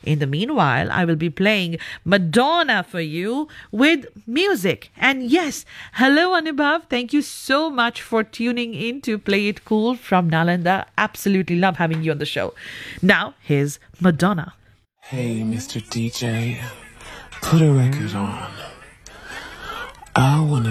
In the meanwhile, I will be playing Madonna for you with music. And yes, hello Anubhav. Thank you so much for tuning in to Play It Cool from Nalanda. Absolutely love having you on the show. Now, here's Madonna. Hey, Mr. DJ, put a record on. I wanna